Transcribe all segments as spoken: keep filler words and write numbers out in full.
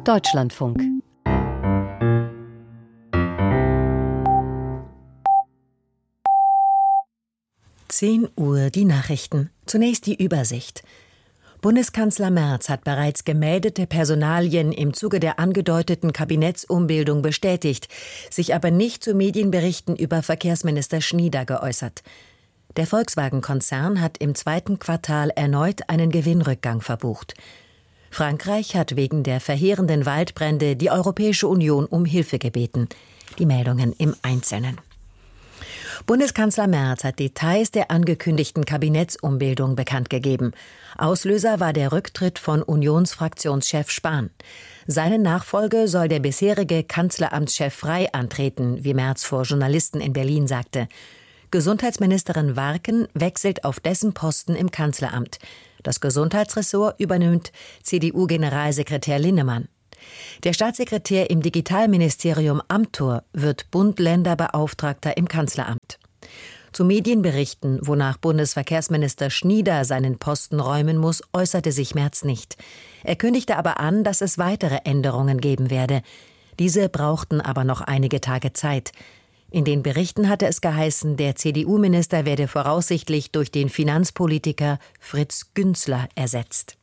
Deutschlandfunk. zehn Uhr die Nachrichten. Zunächst die Übersicht. Bundeskanzler Merz hat bereits gemeldete Personalien im Zuge der angedeuteten Kabinettsumbildung bestätigt, sich aber nicht zu Medienberichten über Verkehrsminister Schnieder geäußert. Der Volkswagen-Konzern hat im zweiten Quartal erneut einen Gewinnrückgang verbucht. Frankreich hat wegen der verheerenden Waldbrände die Europäische Union um Hilfe gebeten. Die Meldungen im Einzelnen. Bundeskanzler Merz hat Details der angekündigten Kabinettsumbildung bekannt gegeben. Auslöser war der Rücktritt von Unionsfraktionschef Spahn. Seine Nachfolge soll der bisherige Kanzleramtschef Frey antreten, wie Merz vor Journalisten in Berlin sagte. Gesundheitsministerin Warken wechselt auf dessen Posten im Kanzleramt. Das Gesundheitsressort übernimmt C D U-Generalsekretär Linnemann. Der Staatssekretär im Digitalministerium Amthor wird Bund-Länder-Beauftragter im Kanzleramt. Zu Medienberichten, wonach Bundesverkehrsminister Schnieder seinen Posten räumen muss, äußerte sich Merz nicht. Er kündigte aber an, dass es weitere Änderungen geben werde. Diese brauchten aber noch einige Tage Zeit. In den Berichten hatte es geheißen, der C D U-Minister werde voraussichtlich durch den Finanzpolitiker Fritz Günzler ersetzt.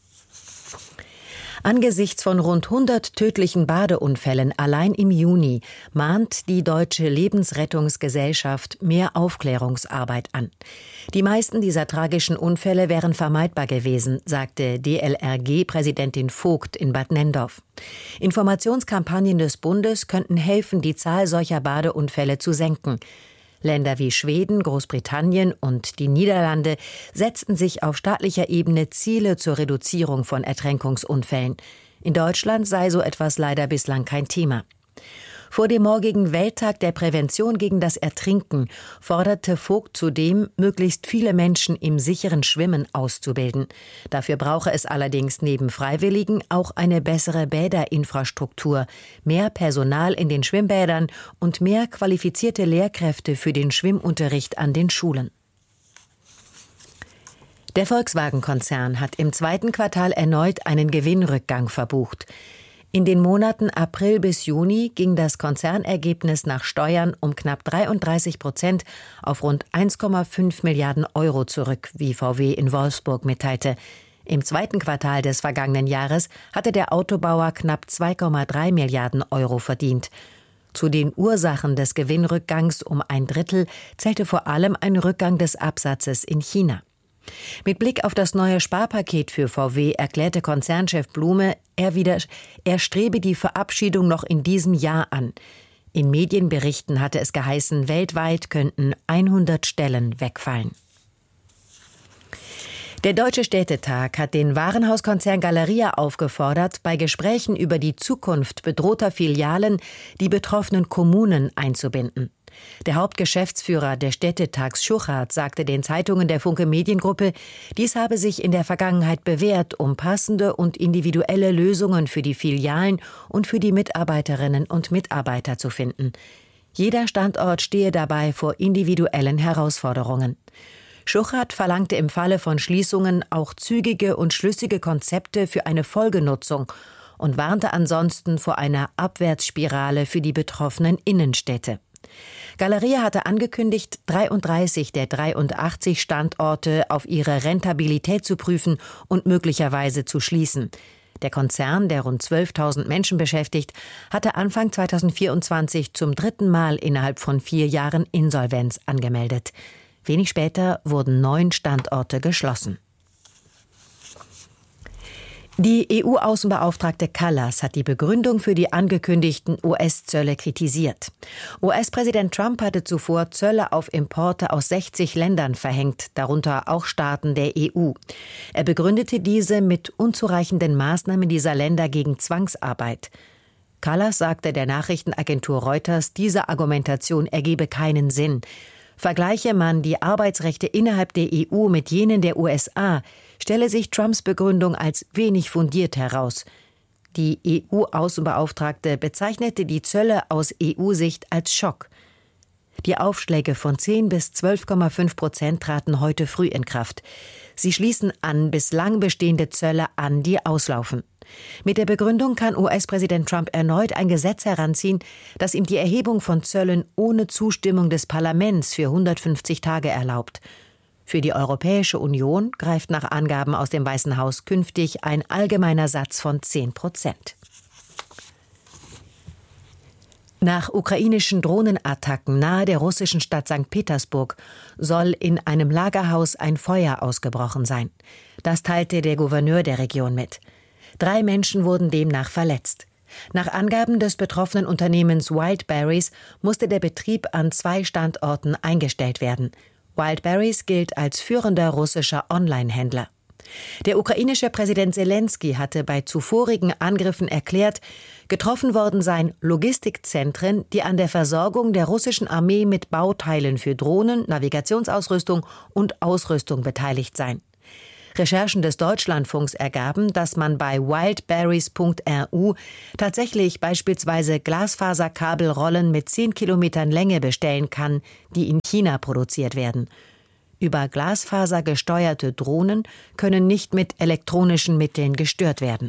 Angesichts von rund hundert tödlichen Badeunfällen allein im Juni mahnt die Deutsche Lebensrettungsgesellschaft mehr Aufklärungsarbeit an. Die meisten dieser tragischen Unfälle wären vermeidbar gewesen, sagte D L R G-Präsidentin Vogt in Bad Nenndorf. Informationskampagnen des Bundes könnten helfen, die Zahl solcher Badeunfälle zu senken. Länder wie Schweden, Großbritannien und die Niederlande setzten sich auf staatlicher Ebene Ziele zur Reduzierung von Ertränkungsunfällen. In Deutschland sei so etwas leider bislang kein Thema. Vor dem morgigen Welttag der Prävention gegen das Ertrinken forderte Vogt zudem, möglichst viele Menschen im sicheren Schwimmen auszubilden. Dafür brauche es allerdings neben Freiwilligen auch eine bessere Bäderinfrastruktur, mehr Personal in den Schwimmbädern und mehr qualifizierte Lehrkräfte für den Schwimmunterricht an den Schulen. Der Volkswagen-Konzern hat im zweiten Quartal erneut einen Gewinnrückgang verbucht. In den Monaten April bis Juni ging das Konzernergebnis nach Steuern um knapp dreiunddreißig Prozent auf rund eins Komma fünf Milliarden Euro zurück, wie V W in Wolfsburg mitteilte. Im zweiten Quartal des vergangenen Jahres hatte der Autobauer knapp zwei Komma drei Milliarden Euro verdient. Zu den Ursachen des Gewinnrückgangs um ein Drittel zählte vor allem ein Rückgang des Absatzes in China. Mit Blick auf das neue Sparpaket für V W erklärte Konzernchef Blume, er, wieder, er strebe die Verabschiedung noch in diesem Jahr an. In Medienberichten hatte es geheißen, weltweit könnten hundert Stellen wegfallen. Der Deutsche Städtetag hat den Warenhauskonzern Galeria aufgefordert, bei Gesprächen über die Zukunft bedrohter Filialen die betroffenen Kommunen einzubinden. Der Hauptgeschäftsführer des Städtetags Schuchart sagte den Zeitungen der Funke Mediengruppe, dies habe sich in der Vergangenheit bewährt, um passende und individuelle Lösungen für die Filialen und für die Mitarbeiterinnen und Mitarbeiter zu finden. Jeder Standort stehe dabei vor individuellen Herausforderungen. Schuchart verlangte im Falle von Schließungen auch zügige und schlüssige Konzepte für eine Folgenutzung und warnte ansonsten vor einer Abwärtsspirale für die betroffenen Innenstädte. Galeria hatte angekündigt, dreiunddreißig der dreiundachtzig Standorte auf ihre Rentabilität zu prüfen und möglicherweise zu schließen. Der Konzern, der rund zwölftausend Menschen beschäftigt, hatte Anfang zweitausendvierundzwanzig zum dritten Mal innerhalb von vier Jahren Insolvenz angemeldet. Wenig später wurden neun Standorte geschlossen. Die E U-Außenbeauftragte Kallas hat die Begründung für die angekündigten U S-Zölle kritisiert. U S-Präsident Trump hatte zuvor Zölle auf Importe aus sechzig Ländern verhängt, darunter auch Staaten der E U. Er begründete diese mit unzureichenden Maßnahmen dieser Länder gegen Zwangsarbeit. Kallas sagte der Nachrichtenagentur Reuters, diese Argumentation ergebe keinen Sinn. Vergleiche man die Arbeitsrechte innerhalb der E U mit jenen der U S A, stelle sich Trumps Begründung als wenig fundiert heraus. Die E U-Außenbeauftragte bezeichnete die Zölle aus E U-Sicht als Schock. Die Aufschläge von zehn bis zwölf Komma fünf Prozent traten heute früh in Kraft. Sie schließen an bislang bestehende Zölle an, die auslaufen. Mit der Begründung kann U S-Präsident Trump erneut ein Gesetz heranziehen, das ihm die Erhebung von Zöllen ohne Zustimmung des Parlaments für hundertfünfzig Tage erlaubt. Für die Europäische Union greift nach Angaben aus dem Weißen Haus künftig ein allgemeiner Satz von zehn Prozent. Nach ukrainischen Drohnenattacken nahe der russischen Stadt Sankt Petersburg soll in einem Lagerhaus ein Feuer ausgebrochen sein. Das teilte der Gouverneur der Region mit. Drei Menschen wurden demnach verletzt. Nach Angaben des betroffenen Unternehmens Wildberries musste der Betrieb an zwei Standorten eingestellt werden. Wildberries gilt als führender russischer Online-Händler. Der ukrainische Präsident Selenskyj hatte bei zuvorigen Angriffen erklärt, getroffen worden seien Logistikzentren, die an der Versorgung der russischen Armee mit Bauteilen für Drohnen, Navigationsausrüstung und Ausrüstung beteiligt seien. Recherchen des Deutschlandfunks ergaben, dass man bei wildberries punkt r u tatsächlich beispielsweise Glasfaserkabelrollen mit zehn Kilometern Länge bestellen kann, die in China produziert werden. Über Glasfaser gesteuerte Drohnen können nicht mit elektronischen Mitteln gestört werden.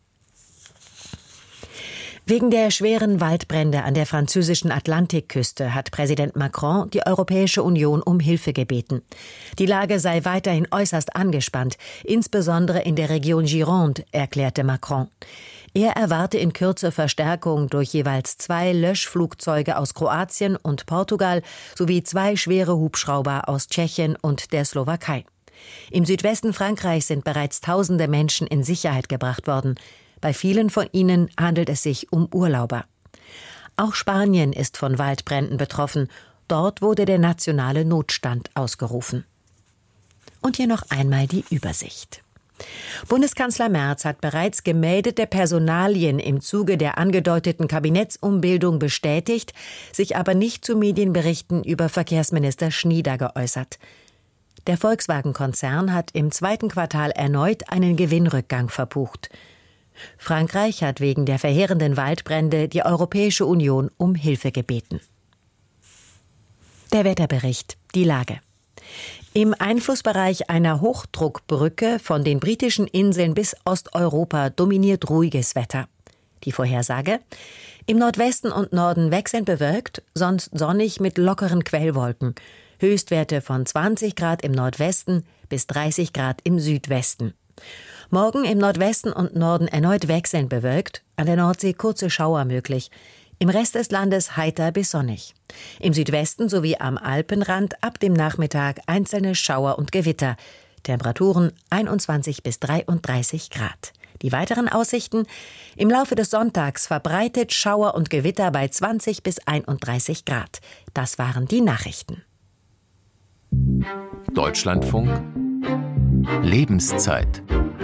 Wegen der schweren Waldbrände an der französischen Atlantikküste hat Präsident Macron die Europäische Union um Hilfe gebeten. Die Lage sei weiterhin äußerst angespannt, insbesondere in der Region Gironde, erklärte Macron. Er erwarte in Kürze Verstärkung durch jeweils zwei Löschflugzeuge aus Kroatien und Portugal sowie zwei schwere Hubschrauber aus Tschechien und der Slowakei. Im Südwesten Frankreichs sind bereits tausende Menschen in Sicherheit gebracht worden. Bei vielen von ihnen handelt es sich um Urlauber. Auch Spanien ist von Waldbränden betroffen. Dort wurde der nationale Notstand ausgerufen. Und hier noch einmal die Übersicht. Bundeskanzler Merz hat bereits gemeldete Personalien im Zuge der angedeuteten Kabinettsumbildung bestätigt, sich aber nicht zu Medienberichten über Verkehrsminister Schnieder geäußert. Der Volkswagen-Konzern hat im zweiten Quartal erneut einen Gewinnrückgang verbucht. Frankreich hat wegen der verheerenden Waldbrände die Europäische Union um Hilfe gebeten. Der Wetterbericht, die Lage. Im Einflussbereich einer Hochdruckbrücke von den britischen Inseln bis Osteuropa dominiert ruhiges Wetter. Die Vorhersage: Im Nordwesten und Norden wechselnd bewölkt, sonst sonnig mit lockeren Quellwolken. Höchstwerte von zwanzig Grad im Nordwesten bis dreißig Grad im Südwesten. Morgen im Nordwesten und Norden erneut wechselnd bewölkt, an der Nordsee kurze Schauer möglich. Im Rest des Landes heiter bis sonnig. Im Südwesten sowie am Alpenrand ab dem Nachmittag einzelne Schauer und Gewitter. Temperaturen einundzwanzig bis dreiunddreißig Grad. Die weiteren Aussichten: Im Laufe des Sonntags verbreitet Schauer und Gewitter bei zwanzig bis einunddreißig Grad. Das waren die Nachrichten. Deutschlandfunk Lebenszeit.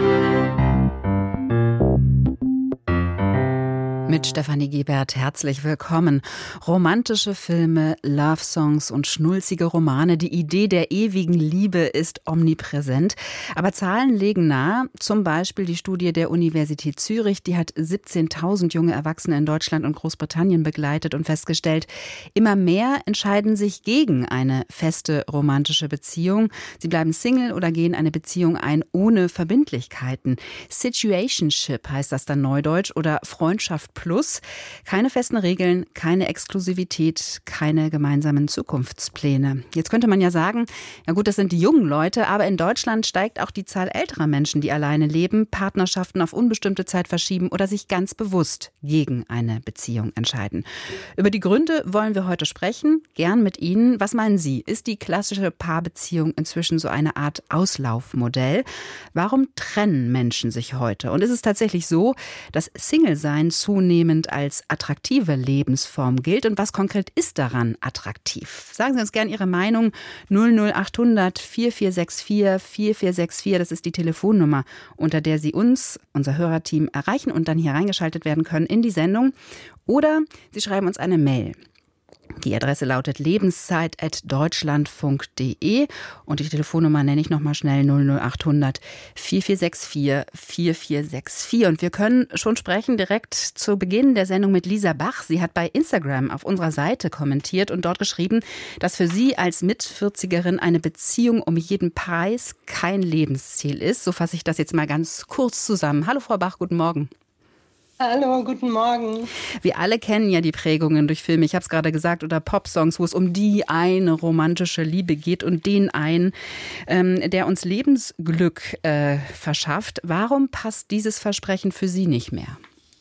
Mit Stefanie Gebert herzlich willkommen. Romantische Filme, Love-Songs und schnulzige Romane. Die Idee der ewigen Liebe ist omnipräsent. Aber Zahlen legen nahe, zum Beispiel die Studie der Universität Zürich, die hat siebzehntausend junge Erwachsene in Deutschland und Großbritannien begleitet und festgestellt, immer mehr entscheiden sich gegen eine feste romantische Beziehung. Sie bleiben Single oder gehen eine Beziehung ein ohne Verbindlichkeiten. Situationship heißt das dann neudeutsch oder Freundschaft Plus. Keine festen Regeln, keine Exklusivität, keine gemeinsamen Zukunftspläne. Jetzt könnte man ja sagen, ja gut, das sind die jungen Leute, aber in Deutschland steigt auch die Zahl älterer Menschen, die alleine leben, Partnerschaften auf unbestimmte Zeit verschieben oder sich ganz bewusst gegen eine Beziehung entscheiden. Über die Gründe wollen wir heute sprechen, gern mit Ihnen. Was meinen Sie? Ist die klassische Paarbeziehung inzwischen so eine Art Auslaufmodell? Warum trennen Menschen sich heute? Und ist es tatsächlich so, dass Single-Sein zunehmend als attraktive Lebensform gilt? Und was konkret ist daran attraktiv? Sagen Sie uns gerne Ihre Meinung. null null acht hundert vier vier sechs vier vier vier sechs vier, das ist die Telefonnummer, unter der Sie uns, unser Hörerteam, erreichen und dann hier reingeschaltet werden können in die Sendung. Oder Sie schreiben uns eine Mail. Die Adresse lautet lebenszeit at deutschlandfunk punkt de und die Telefonnummer nenne ich nochmal schnell null null acht hundert vier vier sechs vier vier vier sechs vier. Und wir können schon sprechen direkt zu Beginn der Sendung mit Lisa Bach. Sie hat bei Instagram auf unserer Seite kommentiert und dort geschrieben, dass für sie als Mitvierzigerin eine Beziehung um jeden Preis kein Lebensziel ist. So fasse ich das jetzt mal ganz kurz zusammen. Hallo Frau Bach, guten Morgen. Hallo, guten Morgen. Wir alle kennen ja die Prägungen durch Filme, ich habe es gerade gesagt, oder Popsongs, wo es um die eine romantische Liebe geht und den einen, ähm, der uns Lebensglück äh, verschafft. Warum passt dieses Versprechen für Sie nicht mehr?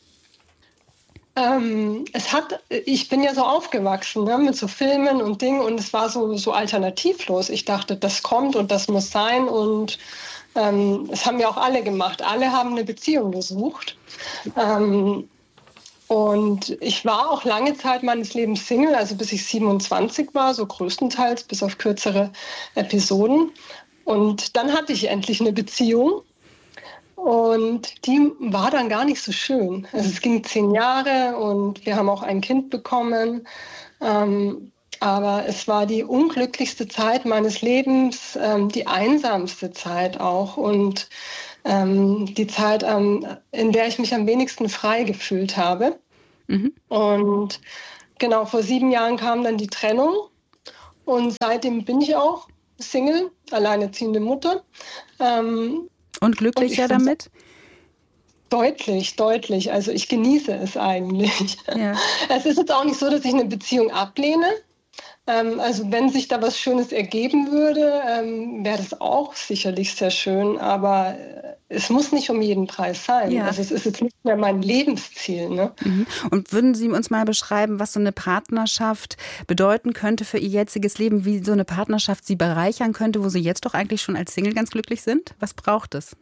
Ähm, es hat, ich bin ja so aufgewachsen, ne, mit so Filmen und Dingen und es war so, so alternativlos. Ich dachte, das kommt und das muss sein und ähm, das haben ja auch alle gemacht. Alle haben eine Beziehung gesucht. Ähm, und ich war auch lange Zeit meines Lebens Single, also bis ich siebenundzwanzig war, so größtenteils, bis auf kürzere Episoden. Und dann hatte ich endlich eine Beziehung. Und die war dann gar nicht so schön. Also es ging zehn Jahre und wir haben auch ein Kind bekommen. Ähm, aber es war die unglücklichste Zeit meines Lebens, ähm, die einsamste Zeit auch und ähm, die Zeit, ähm, in der ich mich am wenigsten frei gefühlt habe. Mhm. Und genau, vor sieben Jahren kam dann die Trennung und seitdem bin ich auch Single, alleinerziehende Mutter. Ähm, Und glücklicher damit? Deutlich, deutlich. Also ich genieße es eigentlich. Ja. Es ist jetzt auch nicht so, dass ich eine Beziehung ablehne. Ähm, also wenn sich da was Schönes ergeben würde, ähm, wäre das auch sicherlich sehr schön. Aber es muss nicht um jeden Preis sein. Ja. Also es ist jetzt nicht mehr mein Lebensziel. Ne? Mhm. Und würden Sie uns mal beschreiben, was so eine Partnerschaft bedeuten könnte für Ihr jetziges Leben? Wie so eine Partnerschaft Sie bereichern könnte, wo Sie jetzt doch eigentlich schon als Single ganz glücklich sind? Was braucht es?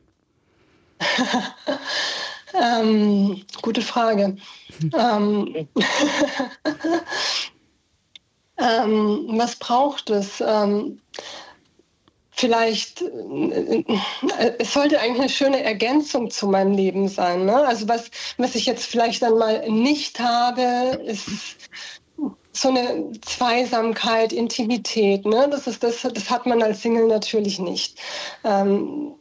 ähm, gute Frage. Hm. Ähm, ähm, was braucht es? Ähm, vielleicht, äh, es sollte eigentlich eine schöne Ergänzung zu meinem Leben sein. Ne? Also was, was ich jetzt vielleicht dann mal nicht habe, ist so eine Zweisamkeit, Intimität. Ne? Das ist das, das hat man als Single natürlich nicht. Ähm,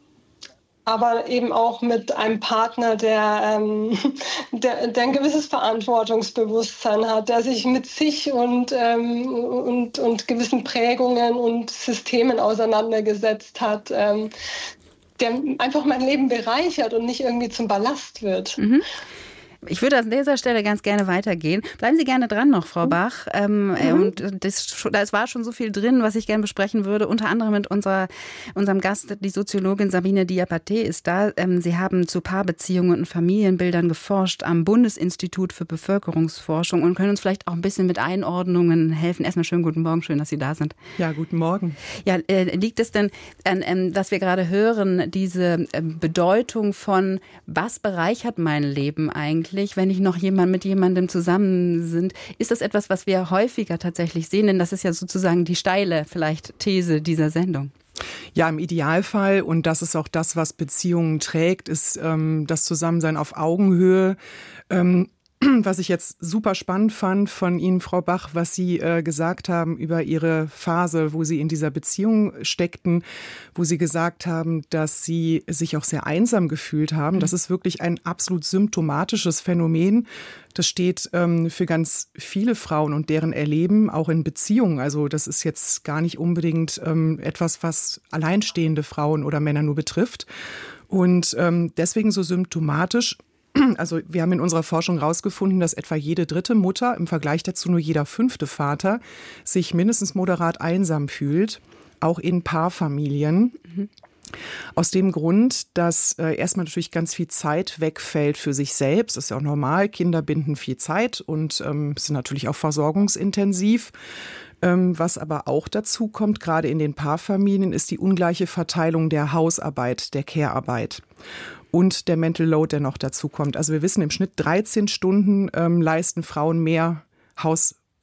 aber eben auch mit einem Partner, der, ähm, der, der ein gewisses Verantwortungsbewusstsein hat, der sich mit sich und, ähm, und, und gewissen Prägungen und Systemen auseinandergesetzt hat, ähm, der einfach mein Leben bereichert und nicht irgendwie zum Ballast wird. Mhm. Ich würde an dieser Stelle ganz gerne weitergehen. Bleiben Sie gerne dran noch, Frau Bach. Ähm, mhm. Und das, das war schon so viel drin, was ich gerne besprechen würde. Unter anderem mit unserer, unserem Gast, die Soziologin Sabine Diabaté ist da. Ähm, Sie haben zu Paarbeziehungen und Familienbildern geforscht am Bundesinstitut für Bevölkerungsforschung und können uns vielleicht auch ein bisschen mit Einordnungen helfen. Erstmal schönen guten Morgen, schön, dass Sie da sind. Ja, guten Morgen. Ja, äh, liegt es denn an, ähm, dass wir gerade hören, diese äh, Bedeutung von, was bereichert mein Leben eigentlich? Wenn ich noch jemand mit jemandem zusammen sind, ist das etwas, was wir häufiger tatsächlich sehen? Denn das ist ja sozusagen die steile vielleicht These dieser Sendung. Ja, im Idealfall, und das ist auch das, was Beziehungen trägt, ist ähm, das Zusammensein auf Augenhöhe. Ähm, Was ich jetzt super spannend fand von Ihnen, Frau Bach, was Sie äh, gesagt haben über Ihre Phase, wo Sie in dieser Beziehung steckten, wo Sie gesagt haben, dass Sie sich auch sehr einsam gefühlt haben. Das ist wirklich ein absolut symptomatisches Phänomen. Das steht ähm, für ganz viele Frauen und deren Erleben, auch in Beziehungen. Also das ist jetzt gar nicht unbedingt ähm, etwas, was alleinstehende Frauen oder Männer nur betrifft. Und ähm, deswegen so symptomatisch. Also wir haben in unserer Forschung herausgefunden, dass etwa jede dritte Mutter, im Vergleich dazu nur jeder fünfte Vater, sich mindestens moderat einsam fühlt, auch in Paarfamilien. Mhm. Aus dem Grund, dass äh, erstmal natürlich ganz viel Zeit wegfällt für sich selbst. Das ist ja auch normal, Kinder binden viel Zeit und ähm, sind natürlich auch versorgungsintensiv. Ähm, was aber auch dazu kommt, gerade in den Paarfamilien, ist die ungleiche Verteilung der Hausarbeit, der Care-Arbeit. Und der Mental Load, der noch dazu kommt. Also wir wissen, im Schnitt dreizehn Stunden ähm, leisten Frauen mehr Haus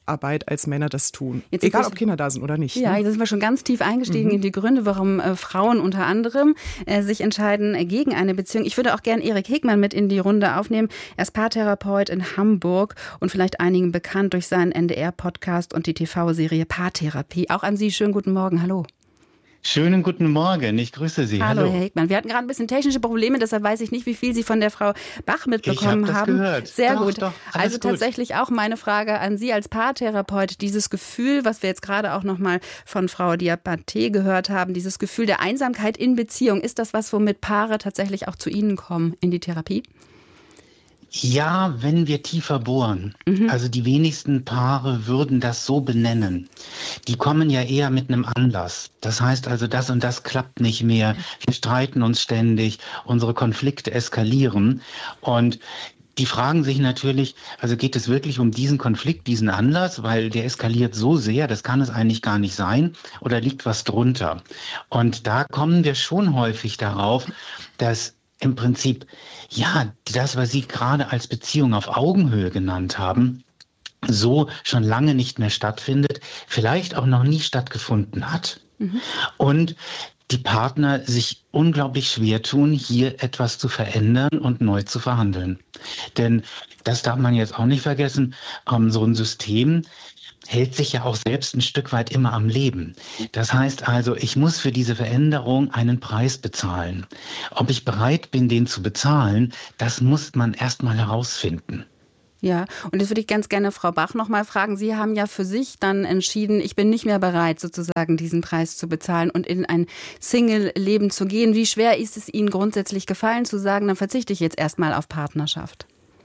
Care-Arbeit, als Männer das tun. Jetzt Egal, wir, ob Kinder da sind oder nicht. Ja, ne? jetzt sind wir schon ganz tief eingestiegen mhm. in die Gründe, warum äh, Frauen unter anderem äh, sich entscheiden äh, gegen eine Beziehung. Ich würde auch gern Erik Hegmann mit in die Runde aufnehmen. Er ist Paartherapeut in Hamburg und vielleicht einigen bekannt durch seinen N D R-Podcast und die T V-Serie Paartherapie. Auch an Sie schönen guten Morgen. Hallo. Schönen guten Morgen, ich grüße Sie. Hallo, Hallo. Herr Hegmann. Wir hatten gerade ein bisschen technische Probleme, deshalb weiß ich nicht, wie viel Sie von der Frau Bach mitbekommen ich hab das haben. Gehört. Sehr doch, gut. Doch, also gut. tatsächlich auch meine Frage an Sie als Paartherapeut, dieses Gefühl, was wir jetzt gerade auch nochmal von Frau Diabaté gehört haben, dieses Gefühl der Einsamkeit in Beziehung, ist das was, womit Paare tatsächlich auch zu Ihnen kommen in die Therapie? Ja, wenn wir tiefer bohren. Mhm. Also die wenigsten Paare würden das so benennen. Die kommen ja eher mit einem Anlass. Das heißt also, das und das klappt nicht mehr. Wir streiten uns ständig. Unsere Konflikte eskalieren. Und die fragen sich natürlich, also geht es wirklich um diesen Konflikt, diesen Anlass, weil der eskaliert so sehr, das kann es eigentlich gar nicht sein, oder liegt was drunter? Und da kommen wir schon häufig darauf, dass im Prinzip, ja, das, was Sie gerade als Beziehung auf Augenhöhe genannt haben, so schon lange nicht mehr stattfindet, vielleicht auch noch nie stattgefunden hat. Mhm. Und die Partner sich unglaublich schwer tun, hier etwas zu verändern und neu zu verhandeln. Denn das darf man jetzt auch nicht vergessen, ähm, so ein System hält sich ja auch selbst ein Stück weit immer am Leben. Das heißt also, ich muss für diese Veränderung einen Preis bezahlen. Ob ich bereit bin, den zu bezahlen, das muss man erst mal herausfinden. Ja, und das würde ich ganz gerne Frau Bach noch mal fragen. Sie haben ja für sich dann entschieden, ich bin nicht mehr bereit, sozusagen diesen Preis zu bezahlen und in ein Single-Leben zu gehen. Wie schwer ist es Ihnen grundsätzlich gefallen, zu sagen, dann verzichte ich jetzt erstmal auf Partnerschaft?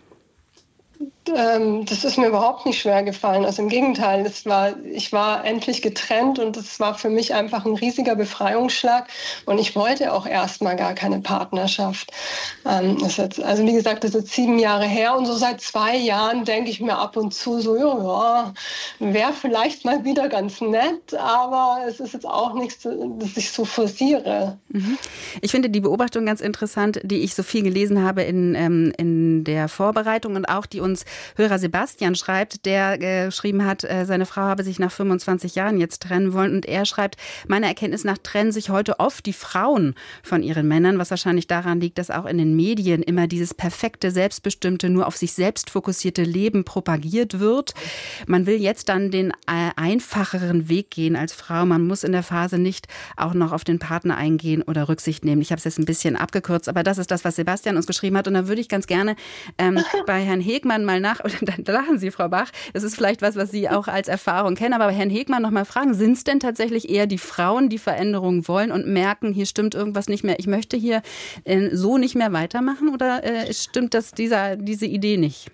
Ähm, das ist mir überhaupt nicht schwer gefallen. Also im Gegenteil, es war, ich war endlich getrennt und das war für mich einfach ein riesiger Befreiungsschlag. Und ich wollte auch erstmal gar keine Partnerschaft. Ähm, das ist jetzt, also wie gesagt, das ist jetzt sieben Jahre her und so seit zwei Jahren denke ich mir ab und zu so, ja, wäre vielleicht mal wieder ganz nett, aber es ist jetzt auch nichts, dass ich so forciere. Mhm. Ich finde die Beobachtung ganz interessant, die ich so viel gelesen habe in, ähm, in der Vorbereitung und auch die uns Hörer Sebastian schreibt, der äh, geschrieben hat, äh, seine Frau habe sich nach fünfundzwanzig Jahren jetzt trennen wollen. Und er schreibt, meiner Erkenntnis nach trennen sich heute oft die Frauen von ihren Männern, was wahrscheinlich daran liegt, dass auch in den Medien immer dieses perfekte, selbstbestimmte, nur auf sich selbst fokussierte Leben propagiert wird. Man will jetzt dann den äh, einfacheren Weg gehen als Frau. Man muss in der Phase nicht auch noch auf den Partner eingehen oder Rücksicht nehmen. Ich habe es jetzt ein bisschen abgekürzt, aber das ist das, was Sebastian uns geschrieben hat. Und da würde ich ganz gerne ähm, bei Herrn Hegmann mal nach, dann lachen Sie, Frau Bach, das ist vielleicht was, was Sie auch als Erfahrung kennen, aber bei Herrn Hegmann noch mal fragen, sind es denn tatsächlich eher die Frauen, die Veränderungen wollen und merken, hier stimmt irgendwas nicht mehr, ich möchte hier äh, so nicht mehr weitermachen, oder äh, stimmt das dieser, diese Idee nicht?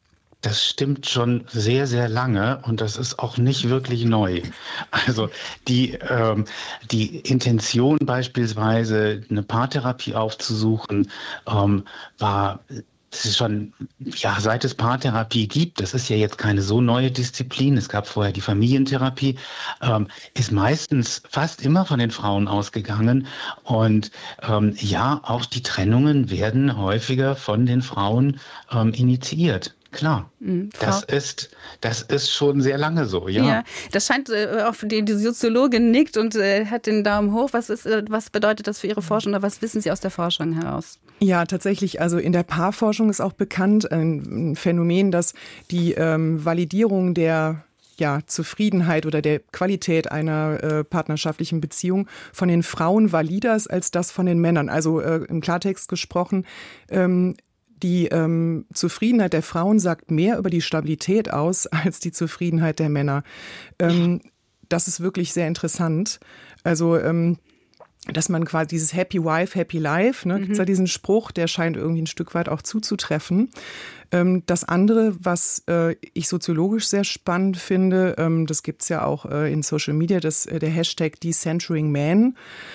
Das stimmt schon sehr, sehr lange und das ist auch nicht wirklich neu. Also die, ähm, die Intention beispielsweise, eine Paartherapie aufzusuchen, ähm, war Das ist schon, ja, seit es Paartherapie gibt, das ist ja jetzt keine so neue Disziplin, es gab vorher die Familientherapie, ähm, ist meistens fast immer von den Frauen ausgegangen. Und ähm, ja, auch die Trennungen werden häufiger von den Frauen ähm, initiiert. Klar, mhm, das ist das ist schon sehr lange so, ja. Ja, das scheint äh, auch die, die Soziologin nickt und äh, hat den Daumen hoch. Was ist, äh, was bedeutet das für Ihre Forschung oder was wissen Sie aus der Forschung heraus? Ja, tatsächlich. Also in der Paarforschung ist auch bekannt ein, ein Phänomen, dass die ähm, Validierung der ja, Zufriedenheit oder der Qualität einer äh, partnerschaftlichen Beziehung von den Frauen valider ist als das von den Männern. Also äh, im Klartext gesprochen, ähm, die ähm, Zufriedenheit der Frauen sagt mehr über die Stabilität aus als die Zufriedenheit der Männer. Ähm, das ist wirklich sehr interessant. Also ähm, dass man quasi dieses Happy Wife, Happy Life, ne, mhm. gibt es ja diesen Spruch, der scheint irgendwie ein Stück weit auch zuzutreffen. Ähm, das andere, was äh, ich soziologisch sehr spannend finde, ähm, das gibt es ja auch äh, in Social Media, das, äh, der Hashtag Decentering Man.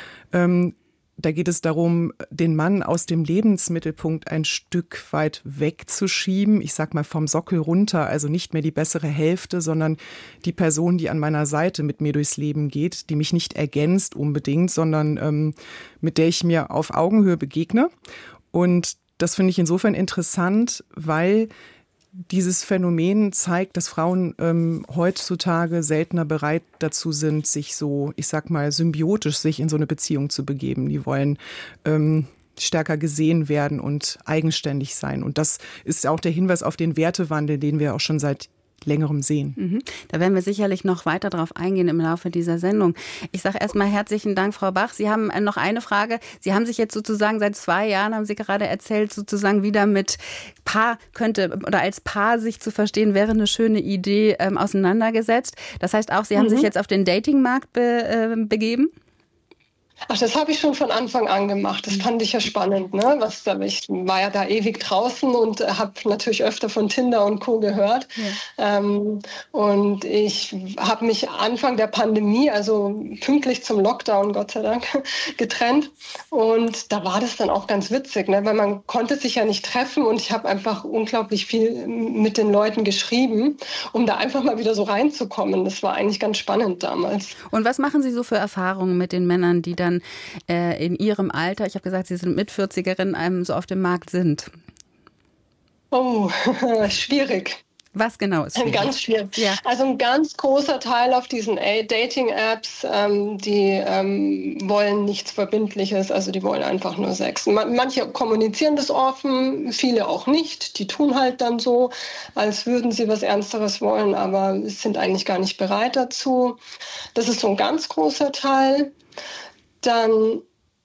Ähm, Da geht es darum, den Mann aus dem Lebensmittelpunkt ein Stück weit wegzuschieben. Ich sag mal vom Sockel runter, also nicht mehr die bessere Hälfte, sondern die Person, die an meiner Seite mit mir durchs Leben geht, die mich nicht ergänzt unbedingt, sondern ähm, mit der ich mir auf Augenhöhe begegne. Und das finde ich insofern interessant, weil dieses Phänomen zeigt, dass Frauen ähm, heutzutage seltener bereit dazu sind, sich so, ich sag mal, symbiotisch sich in so eine Beziehung zu begeben. Die wollen ähm, stärker gesehen werden und eigenständig sein. Und das ist auch der Hinweis auf den Wertewandel, den wir auch schon seit längerem sehen. Mhm. Da werden wir sicherlich noch weiter drauf eingehen im Laufe dieser Sendung. Ich sage erstmal herzlichen Dank, Frau Bach. Sie haben noch eine Frage. Sie haben sich jetzt sozusagen seit zwei Jahren, haben Sie gerade erzählt, sozusagen wieder mit Paar könnte oder als Paar sich zu verstehen, wäre eine schöne Idee, ähm, auseinandergesetzt. Das heißt auch, Sie haben mhm. sich jetzt auf den Datingmarkt be, äh, begeben? Ach, das habe ich schon von Anfang an gemacht. Das fand ich ja spannend. Ne? Was, ich war ja da ewig draußen und habe natürlich öfter von Tinder und Co. gehört. Ja. Ähm, und ich habe mich Anfang der Pandemie, also pünktlich zum Lockdown, Gott sei Dank, getrennt. Und da war das dann auch ganz witzig, ne? Weil man konnte sich ja nicht treffen. Und ich habe einfach unglaublich viel mit den Leuten geschrieben, um da einfach mal wieder so reinzukommen. Das war eigentlich ganz spannend damals. Und was machen Sie so für Erfahrungen mit den Männern, die dann äh, in Ihrem Alter, ich habe gesagt, Sie sind Mitvierzigerin, einem so auf dem Markt sind? Oh, schwierig. Was genau ist schwierig? Ganz schwierig. Ja. Also ein ganz großer Teil auf diesen Dating-Apps, ähm, die ähm, wollen nichts Verbindliches, also die wollen einfach nur Sex. Manche kommunizieren das offen, viele auch nicht. Die tun halt dann so, als würden sie was Ernsteres wollen, aber sind eigentlich gar nicht bereit dazu. Das ist so ein ganz großer Teil. Dann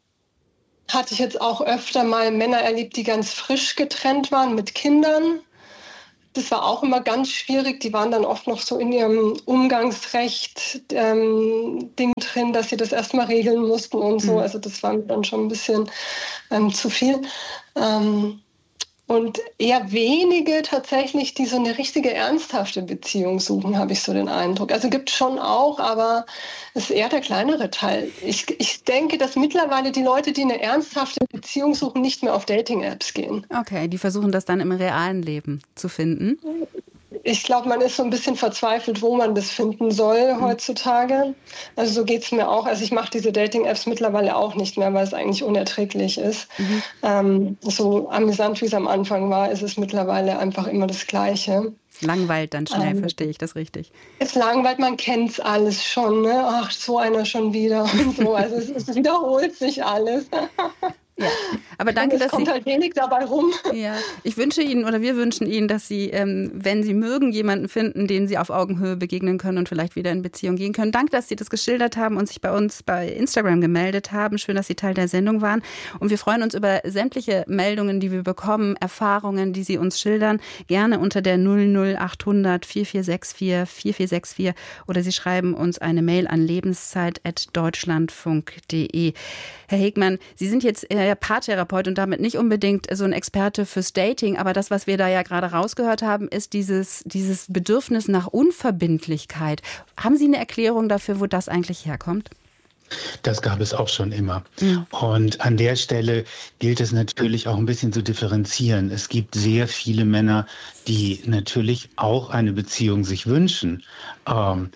hatte ich jetzt auch öfter mal Männer erlebt, die ganz frisch getrennt waren mit Kindern. Das war auch immer ganz schwierig. Die waren dann oft noch so in ihrem Umgangsrecht ähm, Ding drin, dass sie das erstmal regeln mussten und so. Also das war mir dann schon ein bisschen ähm, zu viel. Ähm, Und eher wenige tatsächlich, die so eine richtige ernsthafte Beziehung suchen, habe ich so den Eindruck. Also gibt es schon auch, aber es ist eher der kleinere Teil. Ich, ich denke, dass mittlerweile die Leute, die eine ernsthafte Beziehung suchen, nicht mehr auf Dating-Apps gehen. Okay, die versuchen das dann im realen Leben zu finden. Ich glaube, man ist so ein bisschen verzweifelt, wo man das finden soll mhm. heutzutage. Also so geht es mir auch. Also ich mache diese Dating-Apps mittlerweile auch nicht mehr, weil es eigentlich unerträglich ist. Mhm. Ähm, so amüsant, wie es am Anfang war, ist es mittlerweile einfach immer das Gleiche. Es langweilt dann schnell, ähm, verstehe ich das richtig? Es langweilt, man kennt es alles schon. Ne? Ach, so einer schon wieder und so. Also es, es wiederholt sich alles. Ja, aber danke, es dass kommt Sie, halt wenig dabei rum. Ja, ich wünsche Ihnen oder wir wünschen Ihnen, dass Sie, ähm, wenn Sie mögen, jemanden finden, dem Sie auf Augenhöhe begegnen können und vielleicht wieder in Beziehung gehen können. Danke, dass Sie das geschildert haben und sich bei uns bei Instagram gemeldet haben. Schön, dass Sie Teil der Sendung waren. Und wir freuen uns über sämtliche Meldungen, die wir bekommen, Erfahrungen, die Sie uns schildern. Gerne unter der null null acht hundert vier vier sechs vier vier vier sechs vier oder Sie schreiben uns eine Mail an lebenszeit at deutschlandfunk punkt de. Herr Hegmann, Sie sind jetzt äh, Paartherapeut und damit nicht unbedingt so ein Experte fürs Dating, aber das, was wir da ja gerade rausgehört haben, ist dieses, dieses Bedürfnis nach Unverbindlichkeit. Haben Sie eine Erklärung dafür, wo das eigentlich herkommt? Das gab es auch schon immer. Ja. Und an der Stelle gilt es natürlich auch ein bisschen zu differenzieren. Es gibt sehr viele Männer, die natürlich auch eine Beziehung sich wünschen. Ähm,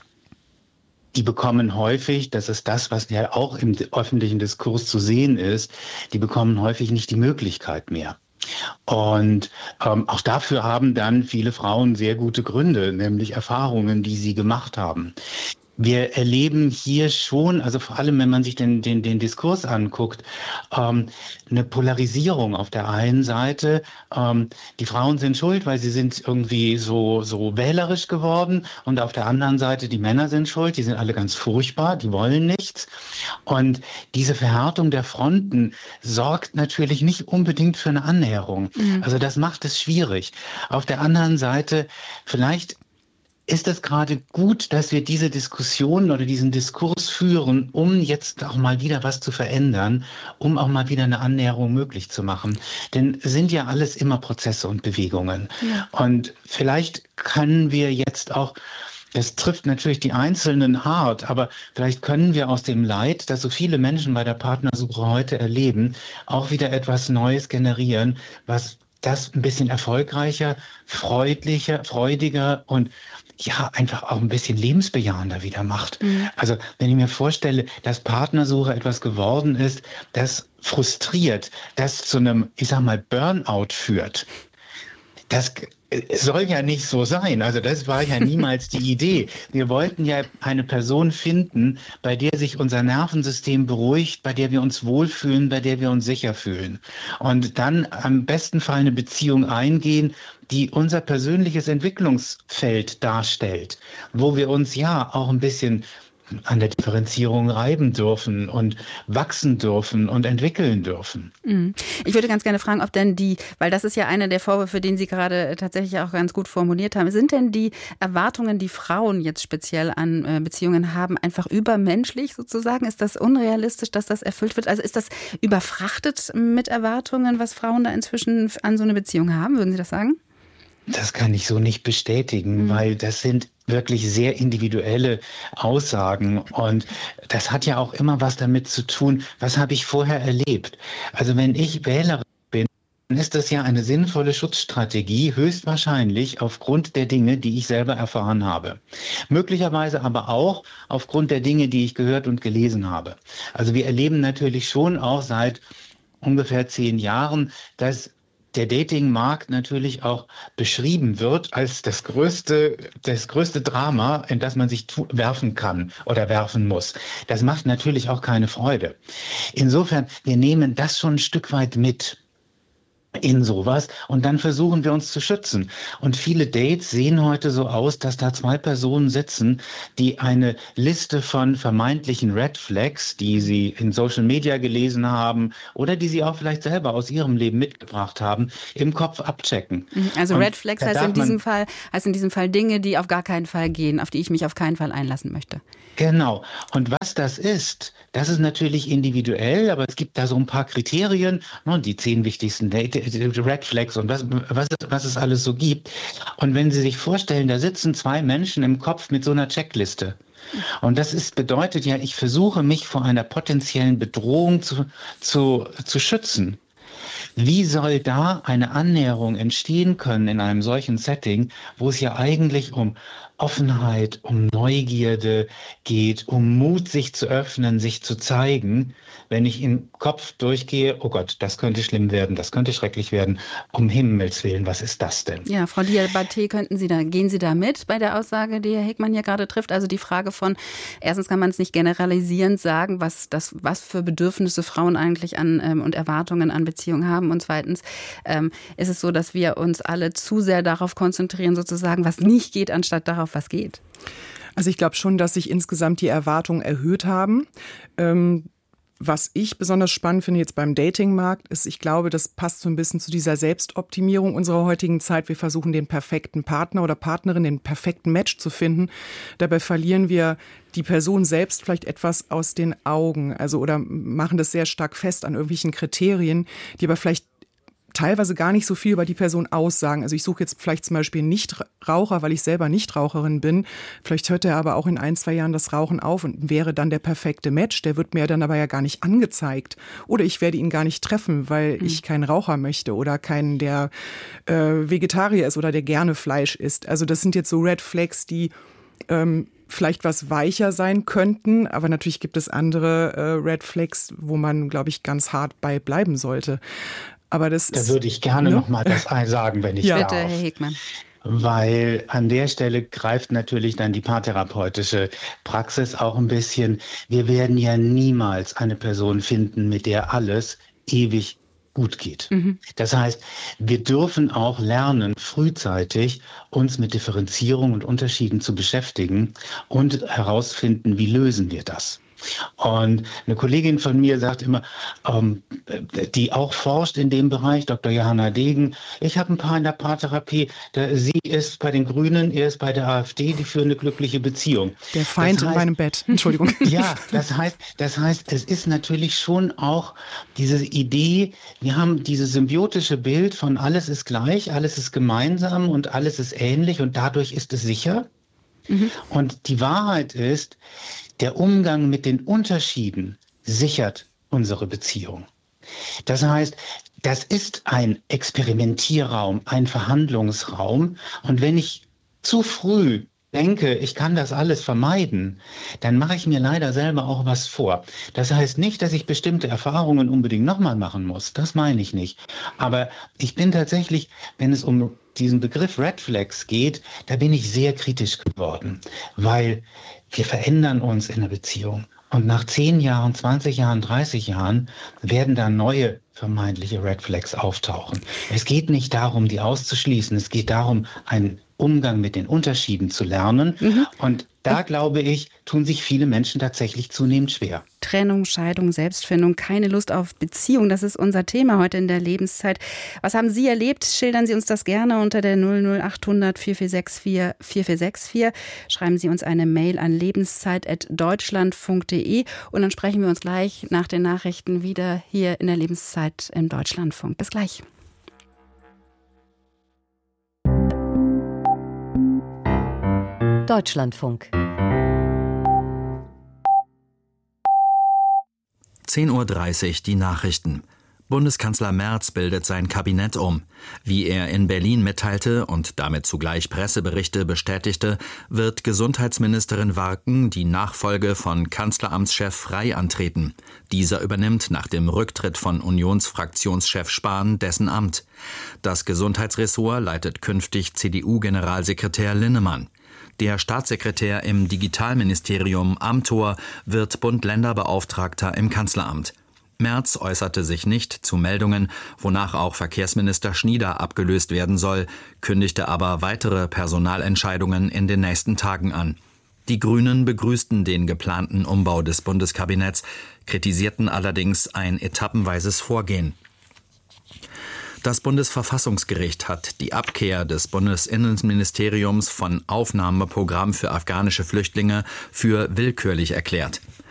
Die bekommen häufig, das ist das, was ja auch im öffentlichen Diskurs zu sehen ist, die bekommen häufig nicht die Möglichkeit mehr. Und ähm, auch dafür haben dann viele Frauen sehr gute Gründe, nämlich Erfahrungen, die sie gemacht haben. Wir erleben hier schon, also vor allem, wenn man sich den, den, den Diskurs anguckt, ähm, eine Polarisierung auf der einen Seite. Ähm, die Frauen sind schuld, weil sie sind irgendwie so, so wählerisch geworden. Und auf der anderen Seite, die Männer sind schuld, die sind alle ganz furchtbar, die wollen nichts. Und diese Verhärtung der Fronten sorgt natürlich nicht unbedingt für eine Annäherung. Mhm. Also das macht es schwierig. Auf der anderen Seite, vielleicht ist es gerade gut, dass wir diese Diskussion oder diesen Diskurs führen, um jetzt auch mal wieder was zu verändern, um auch mal wieder eine Annäherung möglich zu machen. Denn es sind ja alles immer Prozesse und Bewegungen. Ja. Und vielleicht können wir jetzt auch, das trifft natürlich die Einzelnen hart, aber vielleicht können wir aus dem Leid, das so viele Menschen bei der Partnersuche heute erleben, auch wieder etwas Neues generieren, was das ein bisschen erfolgreicher, freundlicher, freudiger und ja, einfach auch ein bisschen lebensbejahender wieder macht. Mhm. Also wenn ich mir vorstelle, dass Partnersuche etwas geworden ist, das frustriert, das zu einem, ich sag mal, Burnout führt, Das soll ja nicht so sein. Also das war ja niemals die Idee. Wir wollten ja eine Person finden, bei der sich unser Nervensystem beruhigt, bei der wir uns wohlfühlen, bei der wir uns sicher fühlen. Und dann am besten Fall eine Beziehung eingehen, die unser persönliches Entwicklungsfeld darstellt, wo wir uns ja auch ein bisschen an der Differenzierung reiben dürfen und wachsen dürfen und entwickeln dürfen. Ich würde ganz gerne fragen, ob denn die, weil das ist ja einer der Vorwürfe, den Sie gerade tatsächlich auch ganz gut formuliert haben, sind denn die Erwartungen, die Frauen jetzt speziell an Beziehungen haben, einfach übermenschlich sozusagen? Ist das unrealistisch, dass das erfüllt wird? Also ist das überfrachtet mit Erwartungen, was Frauen da inzwischen an so eine Beziehung haben? Würden Sie das sagen? Das kann ich so nicht bestätigen, mhm. weil das sind wirklich sehr individuelle Aussagen und das hat ja auch immer was damit zu tun, was habe ich vorher erlebt. Also wenn ich Wählerin bin, dann ist das ja eine sinnvolle Schutzstrategie, höchstwahrscheinlich aufgrund der Dinge, die ich selber erfahren habe. Möglicherweise aber auch aufgrund der Dinge, die ich gehört und gelesen habe. Also wir erleben natürlich schon auch seit ungefähr zehn Jahren, dass der Datingmarkt natürlich auch beschrieben wird als das größte, das größte Drama, in das man sich tu- werfen kann oder werfen muss. Das macht natürlich auch keine Freude. Insofern, wir nehmen das schon ein Stück weit mit in sowas und dann versuchen wir uns zu schützen. Und viele Dates sehen heute so aus, dass da zwei Personen sitzen, die eine Liste von vermeintlichen Red Flags, die sie in Social Media gelesen haben oder die sie auch vielleicht selber aus ihrem Leben mitgebracht haben, im Kopf abchecken. Also und Red Flags heißt in diesem Fall, heißt in diesem Fall Dinge, die auf gar keinen Fall gehen, auf die ich mich auf keinen Fall einlassen möchte. Genau. Und was das ist, das ist natürlich individuell, aber es gibt da so ein paar Kriterien, ne, die zehn wichtigsten Red Flags und was, was, was es alles so gibt. Und wenn Sie sich vorstellen, da sitzen zwei Menschen im Kopf mit so einer Checkliste. Und das ist, bedeutet ja, ich versuche mich vor einer potenziellen Bedrohung zu, zu, zu schützen. Wie soll da eine Annäherung entstehen können in einem solchen Setting, wo es ja eigentlich um Offenheit, um Neugierde geht, um Mut, sich zu öffnen, sich zu zeigen, wenn ich im Kopf durchgehe, oh Gott, das könnte schlimm werden, das könnte schrecklich werden, um Himmels Willen, was ist das denn? Ja, Frau Diabaté, könnten Sie da, gehen Sie da mit bei der Aussage, die Herr Hegmann hier gerade trifft? Also die Frage von, erstens kann man es nicht generalisierend sagen, was das, was für Bedürfnisse Frauen eigentlich an ähm, und Erwartungen an Beziehungen haben, und zweitens ähm, ist es so, dass wir uns alle zu sehr darauf konzentrieren, sozusagen, was nicht geht, anstatt darauf, was geht. Also ich glaube schon, dass sich insgesamt die Erwartungen erhöht haben. Ähm Was ich besonders spannend finde jetzt beim Datingmarkt ist, ich glaube, das passt so ein bisschen zu dieser Selbstoptimierung unserer heutigen Zeit. Wir versuchen, den perfekten Partner oder Partnerin, den perfekten Match zu finden. Dabei verlieren wir die Person selbst vielleicht etwas aus den Augen, also oder machen das sehr stark fest an irgendwelchen Kriterien, die aber vielleicht teilweise gar nicht so viel über die Person aussagen. Also ich suche jetzt vielleicht zum Beispiel einen Nichtraucher, weil ich selber Nichtraucherin bin. Vielleicht hört er aber auch in ein, zwei Jahren das Rauchen auf und wäre dann der perfekte Match. Der wird mir dann aber ja gar nicht angezeigt. Oder ich werde ihn gar nicht treffen, weil mhm. ich keinen Raucher möchte oder keinen, der äh, Vegetarier ist oder der gerne Fleisch isst. Also das sind jetzt so Red Flags, die ähm, vielleicht was weicher sein könnten, aber natürlich gibt es andere äh, Red Flags, wo man, glaube ich, ganz hart bei bleiben sollte. Aber das da ist, würde ich gerne ne? noch mal das sagen, wenn ich ja. darf. Bitte, Herr Hegmann. Weil an der Stelle greift natürlich dann die paartherapeutische Praxis auch ein bisschen. Wir werden ja niemals eine Person finden, mit der alles ewig gut geht. Mhm. Das heißt, wir dürfen auch lernen, frühzeitig uns mit Differenzierung und Unterschieden zu beschäftigen und herausfinden, wie lösen wir das. Und eine Kollegin von mir sagt immer, ähm, die auch forscht in dem Bereich, Doktor Johanna Degen, ich habe ein paar in der Paartherapie, der, sie ist bei den Grünen, er ist bei der AfD, die führen eine glückliche Beziehung. Der Feind das heißt, in meinem Bett, Entschuldigung. Ja, das heißt, das heißt, es ist natürlich schon auch diese Idee, wir haben dieses symbiotische Bild von alles ist gleich, alles ist gemeinsam und alles ist ähnlich und dadurch ist es sicher. Mhm. Und die Wahrheit ist, der Umgang mit den Unterschieden sichert unsere Beziehung. Das heißt, das ist ein Experimentierraum, ein Verhandlungsraum. Und wenn ich zu früh denke, ich kann das alles vermeiden, dann mache ich mir leider selber auch was vor. Das heißt nicht, dass ich bestimmte Erfahrungen unbedingt nochmal machen muss. Das meine ich nicht. Aber ich bin tatsächlich, wenn es um diesen Begriff Red Flags geht, da bin ich sehr kritisch geworden, weil wir verändern uns in der Beziehung. Und nach zehn Jahren, zwanzig Jahren, dreißig Jahren werden da neue vermeintliche Red Flags auftauchen. Es geht nicht darum, die auszuschließen. Es geht darum, einen Umgang mit den Unterschieden zu lernen. Mhm. Und da, glaube ich, tun sich viele Menschen tatsächlich zunehmend schwer. Trennung, Scheidung, Selbstfindung, keine Lust auf Beziehung. Das ist unser Thema heute in der Lebenszeit. Was haben Sie erlebt? Schildern Sie uns das gerne unter der null null acht hundert vier vier sechs vier vier vier sechs vier. Schreiben Sie uns eine Mail an lebenszeit at deutschlandfunk punkt de und dann sprechen wir uns gleich nach den Nachrichten wieder hier in der Lebenszeit im Deutschlandfunk. Bis gleich. Deutschlandfunk. zehn Uhr dreißig die Nachrichten. Bundeskanzler Merz bildet sein Kabinett um. Wie er in Berlin mitteilte und damit zugleich Presseberichte bestätigte, wird Gesundheitsministerin Warken die Nachfolge von Kanzleramtschef Frey antreten. Dieser übernimmt nach dem Rücktritt von Unionsfraktionschef Spahn dessen Amt. Das Gesundheitsressort leitet künftig C D U-Generalsekretär Linnemann. Der Staatssekretär im Digitalministerium Amthor wird Bund-Länder-Beauftragter im Kanzleramt. Merz äußerte sich nicht zu Meldungen, wonach auch Verkehrsminister Schnieder abgelöst werden soll, kündigte aber weitere Personalentscheidungen in den nächsten Tagen an. Die Grünen begrüßten den geplanten Umbau des Bundeskabinetts, kritisierten allerdings ein etappenweises Vorgehen. Das Bundesverfassungsgericht hat die Abkehr des Bundesinnenministeriums von Aufnahmeprogramm für afghanische Flüchtlinge für willkürlich erklärt.